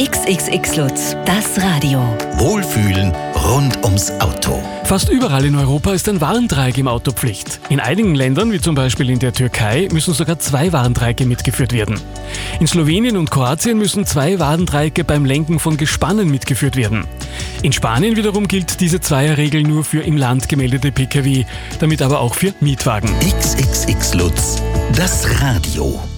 XXX Lutz, das Radio. Wohlfühlen rund ums Auto. Fast überall in Europa ist ein Warndreieck im Auto Pflicht. In einigen Ländern, wie zum Beispiel in der Türkei, müssen sogar 2 Warndreiecke mitgeführt werden. In Slowenien und Kroatien müssen 2 Warndreiecke beim Lenken von Gespannen mitgeführt werden. In Spanien wiederum gilt diese Zweierregel nur für im Land gemeldete Pkw, damit aber auch für Mietwagen. XXX Lutz, das Radio.